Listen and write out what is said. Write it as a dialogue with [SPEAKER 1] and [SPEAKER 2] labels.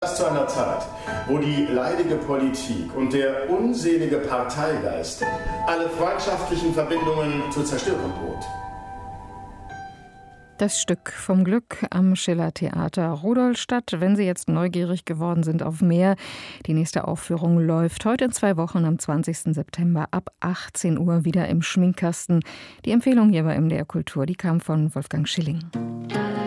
[SPEAKER 1] Das zu einer Zeit, wo die leidige Politik und der unselige Parteigeist alle freundschaftlichen Verbindungen zu zerstören droht.
[SPEAKER 2] Das Stück vom Glück am Schiller-Theater Rudolstadt. Wenn Sie jetzt neugierig geworden sind auf mehr, die nächste Aufführung läuft heute in 2 Wochen am 20. September ab 18 Uhr wieder im Schminkkasten. Die Empfehlung hier bei MDR Kultur, die kam von Wolfgang Schilling.